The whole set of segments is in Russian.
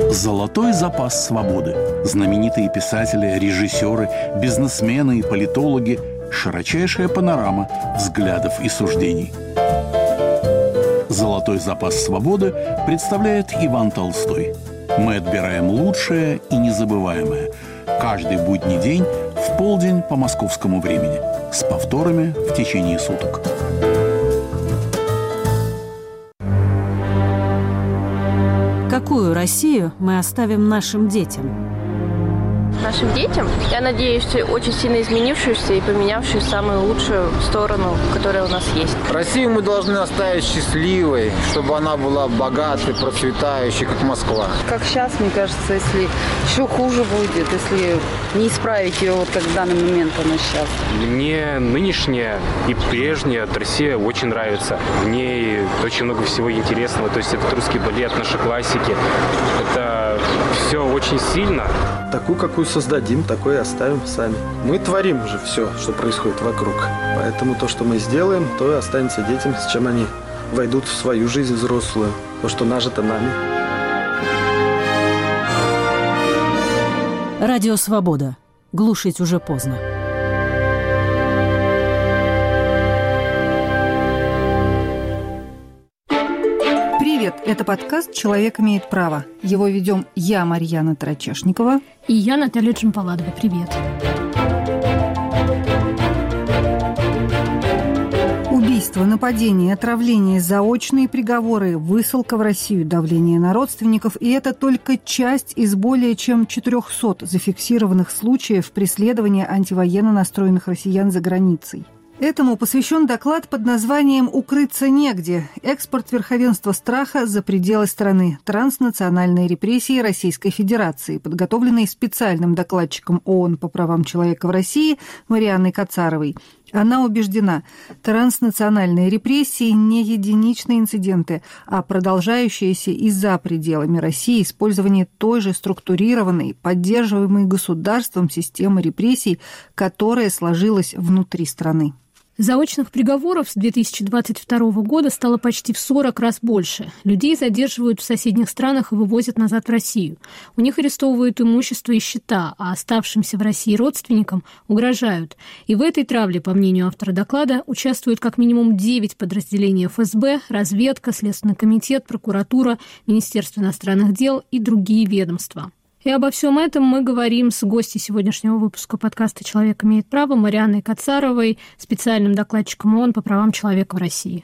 Золотой запас свободы. Знаменитые писатели, режиссеры, бизнесмены и политологи. Широчайшая панорама взглядов и суждений. Золотой запас свободы представляет Иван Толстой. Мы отбираем лучшее и незабываемое. Каждый будний день в полдень по московскому времени. С повторами в течение суток. Какую Россию мы оставим нашим детям? Нашим детям, я надеюсь, очень сильно изменившуюся и поменявшую в самую лучшую сторону, которая у нас есть. Россию мы должны оставить счастливой, чтобы она была богатой, процветающей, как Москва. Как сейчас, мне кажется, если еще хуже будет, если не исправить ее, вот как в данный момент она сейчас. Мне нынешняя и прежняя Россия очень нравится. В ней очень много всего интересного. То есть это русский балет, наши классики. Это все очень сильно. Такую, какую создадим, такой и оставим сами. Мы творим же все, что происходит вокруг. Поэтому то, что мы сделаем, то и останется детям, с чем они войдут в свою жизнь взрослую. То, что нажито нами. Радио «Свобода». Глушить уже поздно. Привет, это подкаст «Человек имеет право». Его ведем я, Марьяна Тарачешникова. И я, Наталья Джампаладова. Привет. Убийство, нападение, отравление, заочные приговоры, высылка в Россию, давление на родственников. И это только часть из более чем 400 зафиксированных случаев преследования антивоенно настроенных россиян за границей. Этому посвящен доклад под названием «Укрыться негде. Экспорт верховенства страха за пределы страны. Транснациональные репрессии Российской Федерации», подготовленный специальным докладчиком ООН по правам человека в России Марианной Кацаровой. Она убеждена, транснациональные репрессии не единичные инциденты, а продолжающиеся и за пределами России использование той же структурированной, поддерживаемой государством системы репрессий, которая сложилась внутри страны. Заочных приговоров с 2022 года стало почти в 40 раз больше. Людей задерживают в соседних странах и вывозят назад в Россию. У них арестовывают имущество и счета, а оставшимся в России родственникам угрожают. И в этой травле, по мнению автора доклада, участвуют как минимум 9 подразделений ФСБ, разведка, Следственный комитет, прокуратура, Министерство иностранных дел и другие ведомства. И обо всем этом мы говорим с гостьей сегодняшнего выпуска подкаста «Человек имеет право» Марианной Кацаровой, специальным докладчиком ООН по правам человека в России.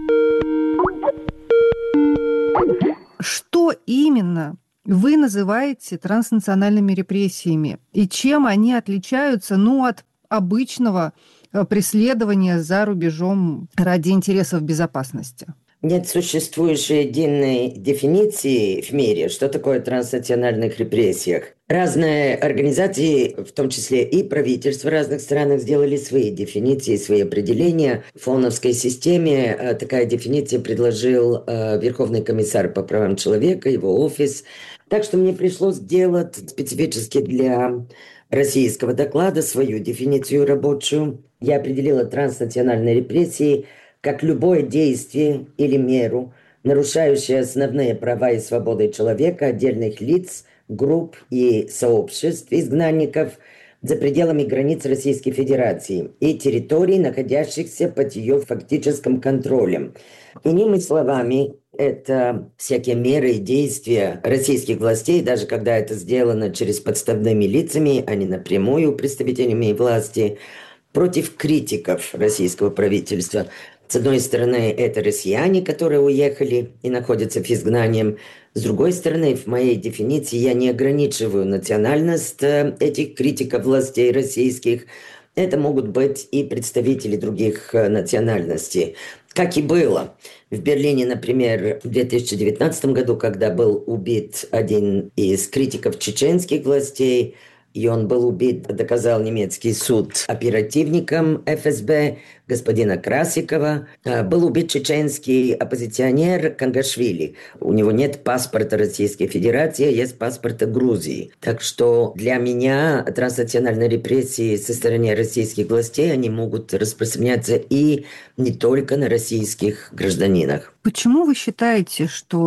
Что именно вы называете транснациональными репрессиями? И чем они отличаются, от обычного преследования за рубежом ради интересов безопасности? Нет существующей единой дефиниции в мире, что такое транснациональных репрессиях. Разные организации, в том числе и правительства в разных странах, сделали свои дефиниции, свои определения. В ООНовской системе такая дефиниция предложил Верховный комиссар по правам человека, его офис. Так что мне пришлось сделать специфически для российского доклада свою дефиницию рабочую. Я определила транснациональные репрессии как любое действие или меру, нарушающее основные права и свободы человека, отдельных лиц, групп и сообществ изгнанников за пределами границ Российской Федерации и территорий, находящихся под ее фактическим контролем. Иными словами, это всякие меры и действия российских властей, даже когда это сделано через подставными лицами, а не напрямую представителями власти, против критиков российского правительства. С одной стороны, это россияне, которые уехали и находятся в изгнании. С другой стороны, в моей дефиниции я не ограничиваю национальность этих критиков властей российских. Это могут быть и представители других национальностей. Как и было в Берлине, например, в 2019 году, когда был убит один из критиков чеченских властей, и он был убит, доказал немецкий суд, оперативником ФСБ господина Красикова. Был убит чеченский оппозиционер Кангашвили. У него нет паспорта Российской Федерации, а есть паспорт Грузии. Так что для меня транснациональные репрессии со стороны российских властей, они могут распространяться и не только на российских гражданинах. Почему вы считаете, что эти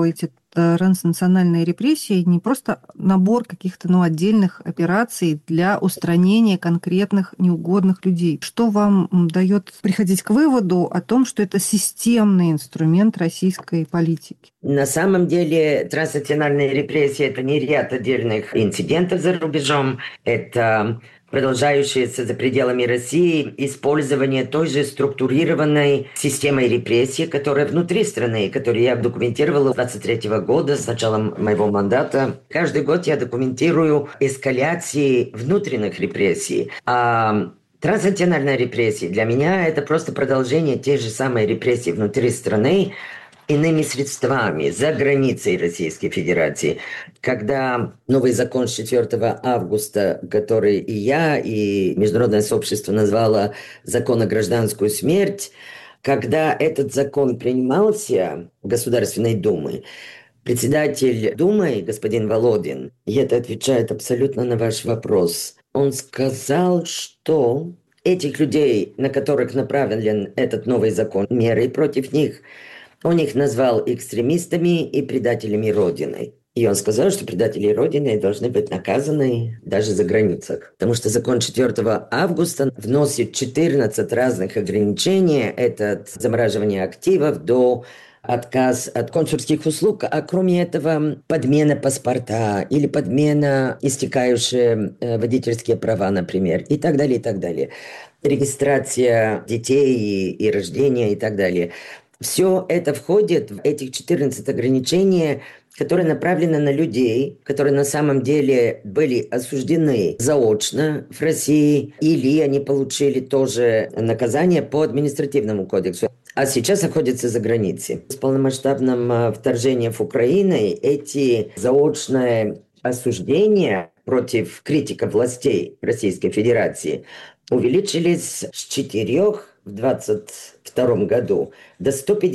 транснациональные репрессии не просто набор каких-то отдельных операций для устранения конкретных неугодных людей. Что вам дает приходить к выводу о том, что это системный инструмент российской политики? На самом деле транснациональные репрессии – это не ряд отдельных инцидентов за рубежом, это продолжающееся за пределами России использование той же структурированной системой репрессий, которая внутри страны, которую я документировала с 23 года, с началом моего мандата. Каждый год я документирую эскаляции внутренних репрессий. А транснациональная репрессия для меня – это просто продолжение той же самой репрессии внутри страны, иными средствами, за границей Российской Федерации. Когда новый закон с 4 августа, который и я, и международное сообщество назвало «закон о гражданскую смерть», когда этот закон принимался в Государственной Думе, председатель Думы, господин Володин, и это отвечает абсолютно на ваш вопрос, он сказал, что этих людей, на которых направлен этот новый закон, меры против них, он их назвал экстремистами и предателями Родины. И он сказал, что предатели Родины должны быть наказаны даже за границах. Потому что закон 4 августа вносит 14 разных ограничений. Это от замораживания активов до отказ от консульских услуг, а кроме этого подмена паспорта или подмена истекающие водительские права, например, и так далее, и так далее. Регистрация детей и рождения и так далее. Все это входит в этих 14 ограничений, которые направлены на людей, которые на самом деле были осуждены заочно в России, или они получили тоже наказание по административному кодексу, а сейчас находятся за границей. С полномасштабным вторжением в Украину эти заочные осуждения против критиков властей Российской Федерации увеличились с 4 в 2022 году до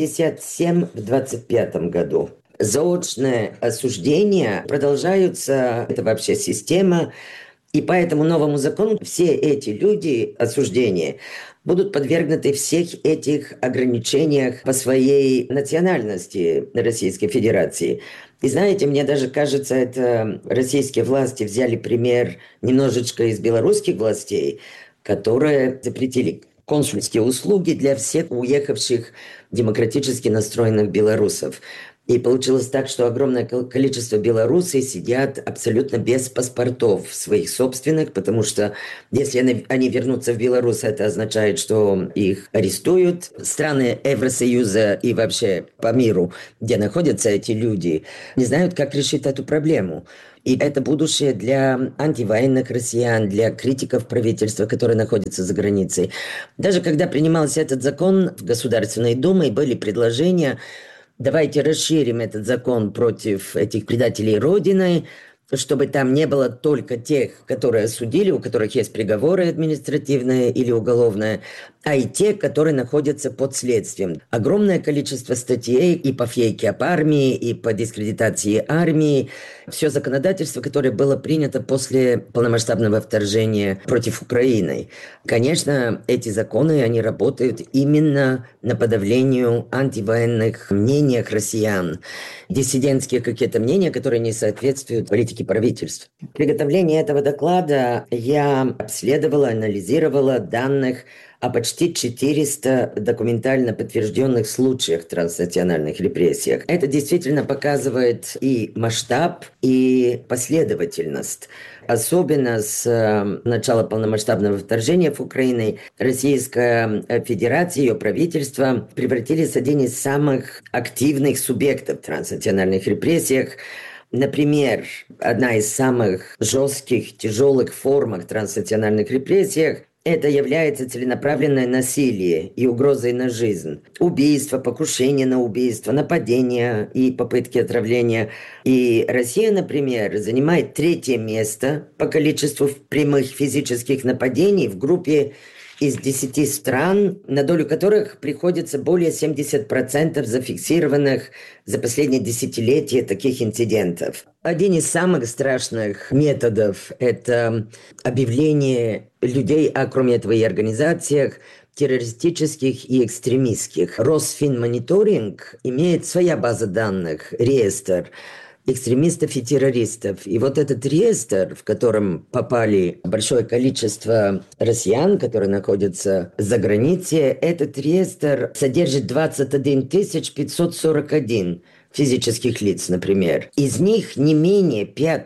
157 в 2025 году. Заочные осуждения продолжаются, это вообще система, и по этому новому закону все эти люди, осуждения, будут подвергнуты всех этих ограничениях по своей национальности Российской Федерации. И знаете, мне даже кажется, это российские власти взяли пример немножечко из белорусских властей, которые запретили консульские услуги для всех уехавших демократически настроенных белорусов. И получилось так, что огромное количество белорусов сидят абсолютно без паспортов своих собственных, потому что если они вернутся в Беларусь, это означает, что их арестуют. Страны Евросоюза и вообще по миру, где находятся эти люди, не знают, как решить эту проблему. И это будущее для антивоенных россиян, для критиков правительства, которые находятся за границей. Даже когда принимался этот закон в Государственной Думе, были предложения: давайте расширим этот закон против этих предателей Родины, чтобы там не было только тех, которые осудили, у которых есть приговоры административные или уголовные, а и те, которые находятся под следствием. Огромное количество статей и по фейке об армии, и по дискредитации армии. Все законодательство, которое было принято после полномасштабного вторжения против Украины. Конечно, эти законы, они работают именно на подавлению антивоенных мнений россиян. Диссидентские какие-то мнения, которые не соответствуют политике правительства. В приготовлении этого доклада я обследовала, анализировала данных о почти 400 документально подтвержденных случаях транснациональных репрессиях. Это действительно показывает и масштаб, и последовательность. Особенно с начала полномасштабного вторжения в Украину Российская Федерация, ее правительство превратились в один из самых активных субъектов в транснациональных репрессиях. Например, одна из самых жестких, тяжелых форм транснациональных репрессий – это является целенаправленное насилие и угрозой на жизнь. Убийство, покушение на убийство, нападения и попытки отравления. И Россия, например, занимает 3-е место по количеству прямых физических нападений в группе из 10 стран, на долю которых приходится более 70% зафиксированных за последние десятилетия таких инцидентов. Один из самых страшных методов – это объявление людей, а кроме этого и организациях, террористических и экстремистских. Росфинмониторинг имеет своя база данных, реестр экстремистов и террористов. И вот этот реестр, в котором попали большое количество россиян, которые находятся за границей, этот реестр содержит 21 541 физических лиц, например. Из них не менее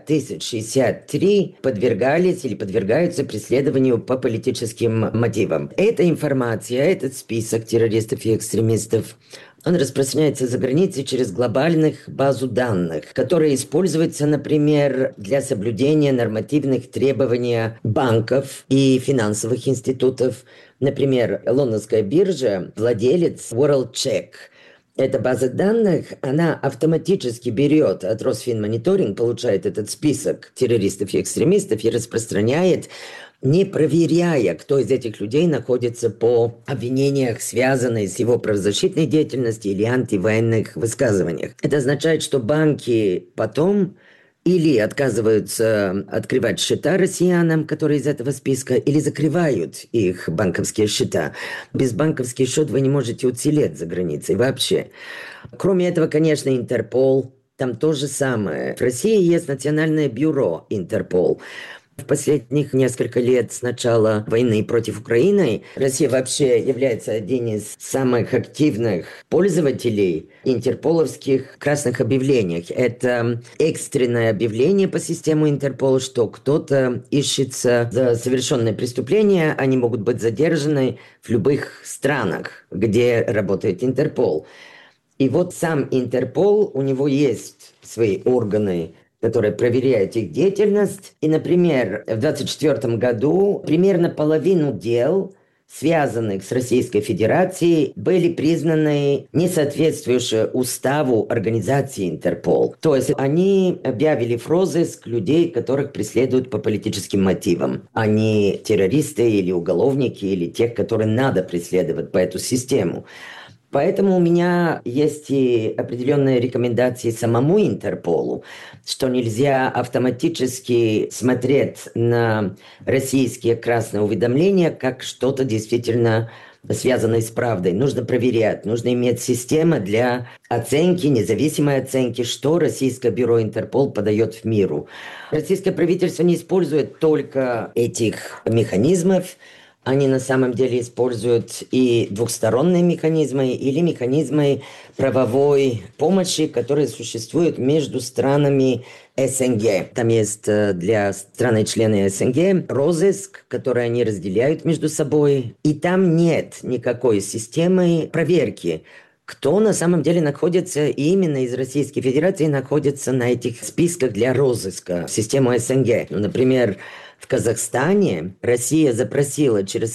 5063 подвергались или подвергаются преследованию по политическим мотивам. Эта информация, этот список террористов и экстремистов, он распространяется за границей через глобальных базу данных, которые используются, например, для соблюдения нормативных требований банков и финансовых институтов. Например, лондонская биржа, владелец WorldCheck. Эта база данных, она автоматически берет от Росфинмониторинг, получает этот список террористов и экстремистов и распространяет, не проверяя, кто из этих людей находится по обвинениях, связанных с его правозащитной деятельностью или антивоенных высказываниях. Это означает, что банки потом или отказываются открывать счета россиянам, которые из этого списка, или закрывают их банковские счета. Без банковских счетов вы не можете уцелеть за границей вообще. Кроме этого, конечно, Интерпол, там то же самое. В России есть Национальное бюро Интерпол. В последних несколько лет с начала войны против Украины Россия вообще является одним из самых активных пользователей интерполовских красных объявлений. Это экстренное объявление по системе Интерпола, что кто-то ищется за совершенное преступление, они могут быть задержаны в любых странах, где работает Интерпол. И вот сам Интерпол, у него есть свои органы, которые проверяют их деятельность. И, например, в 2024 году примерно половину дел, связанных с Российской Федерацией, были признаны несоответствующие уставу организации Интерпол. То есть они объявили в розыск людей, которых преследуют по политическим мотивам. Они террористы или уголовники, или тех, которые надо преследовать по эту систему. Поэтому у меня есть и определенные рекомендации самому Интерполу, что нельзя автоматически смотреть на российские красные уведомления как что-то действительно связанное с правдой. Нужно проверять, нужно иметь систему для оценки, независимой оценки, что Российское бюро Интерпол подает в миру. Российское правительство не использует только этих механизмов, они на самом деле используют и двухсторонние механизмы или механизмы правовой помощи, которые существуют между странами СНГ. Там есть для страны-члены СНГ розыск, который они разделяют между собой. И там нет никакой системы проверки, кто на самом деле находится именно из Российской Федерации, находится на этих списках для розыска в систему СНГ. Например, в Казахстане Россия запросила через